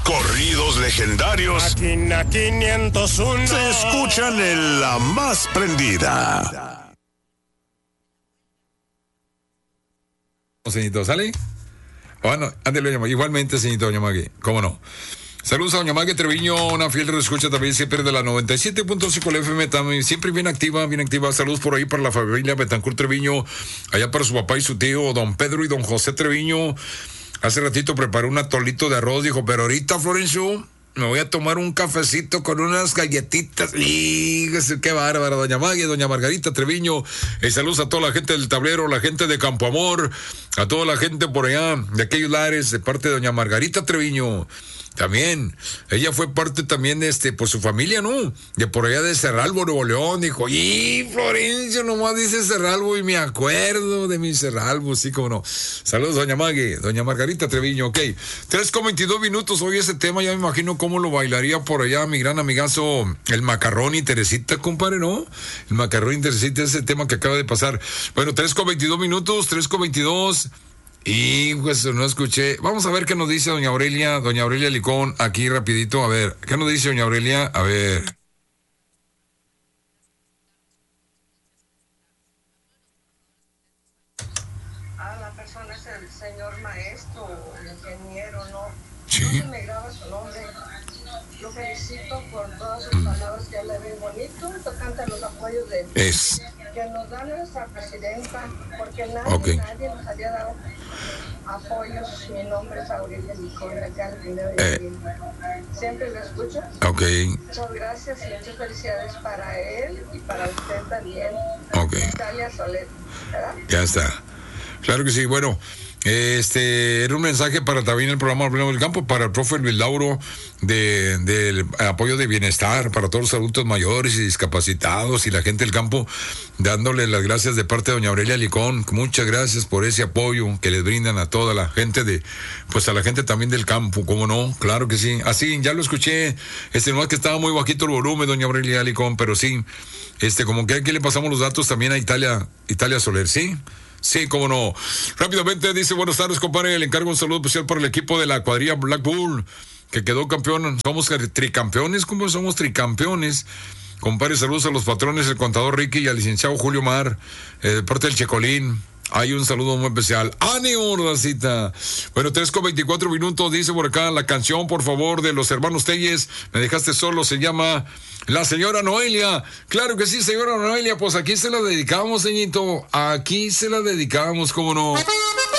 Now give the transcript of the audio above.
corridos legendarios. Máquina 501. Se escuchan en la más prendida. Señorito, ¿sale? Bueno, ándale, igualmente, señorito Doña Maggie, ¿cómo no? Saludos a Doña Maggie Treviño, una fiel escucha también siempre de la 97.5 FM, también siempre bien activa. Saludos por ahí para la familia Betancourt Treviño, allá para su papá y su tío, don Pedro y don José Treviño. Hace ratito preparó un atolito de arroz, dijo, pero ahorita, Florencio, me voy a tomar un cafecito con unas galletitas. ¡Y qué bárbara, doña Maggie, doña Margarita Treviño! Saludos a toda la gente del tablero, la gente de Campo Amor, a toda la gente por allá, de aquellos lares, de parte de doña Margarita Treviño. También, ella fue parte también, por su familia, ¿no? De por allá de Cerralbo, Nuevo León, dijo, ¡y Florencio, nomás dice Cerralbo y me acuerdo de mi Cerralbo, sí, como no! Saludos, doña Maggie, doña Margarita Treviño, ok. 3:22 minutos, hoy ese tema, ya me imagino cómo lo bailaría por allá mi gran amigazo, el Macarrón y Teresita, compadre, ¿no? El Macarrón y Teresita, ese tema que acaba de pasar. Bueno, 3:22 minutos, 3:22. Y pues no escuché. Vamos a ver qué nos dice doña Aurelia Licón, aquí rapidito, a ver, ¿qué nos dice doña Aurelia? A ver. La persona es el señor maestro, el ingeniero, ¿no? Sí. No se me graba su nombre. Lo felicito por todas sus palabras que habla bien bonito, tocante a los apoyos de que nos da nuestra presidenta, porque nadie nos había dado apoyos. Mi nombre es Aurelia Licón, acá el primero de abril. Siempre lo escucho. Ok. Muchas gracias y muchas felicidades para él y para usted también. Ok. Italia Soler, ¿verdad? Ya está. Claro que sí, bueno. Era un mensaje para también el programa Hablemos del Campo, para el profe Luis Lauro, del apoyo de bienestar para todos los adultos mayores y discapacitados y la gente del campo, dándole las gracias de parte de doña Aurelia Licón. Muchas gracias por ese apoyo que les brindan a toda la gente a la gente también del campo, ¿cómo no? Claro que sí. Así, ya lo escuché, no es que estaba muy bajito el volumen, doña Aurelia Licón, pero sí, como que aquí le pasamos los datos también a Italia Soler, ¿sí? Sí, cómo no. Rápidamente dice, buenas tardes, compadre, le encargo un saludo especial para el equipo de la cuadrilla Black Bull, que quedó campeón. Somos tricampeones, ¿cómo somos tricampeones? Compadre, saludos a los patrones, el contador Ricky y al licenciado Julio Mar, de parte del Checolín. Hay un saludo muy especial. ¡Ánimo, Rosita! Bueno, 3:24 minutos, dice por acá la canción, por favor, de los hermanos Telles. Me dejaste solo, se llama La Señora Noelia. Claro que sí, señora Noelia, pues aquí se la dedicamos, señorito. Aquí se la dedicamos, ¿cómo no?